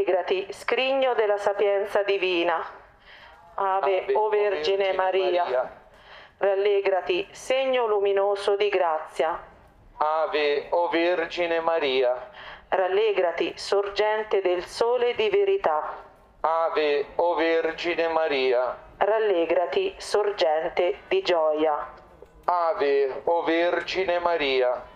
Rallegrati, scrigno della sapienza divina. Ave, o Vergine Maria. Rallegrati, segno luminoso di grazia. Ave, o Vergine Maria. Rallegrati, sorgente del sole di verità. Ave, o Vergine Maria. Rallegrati, sorgente di gioia. Ave, o Vergine Maria.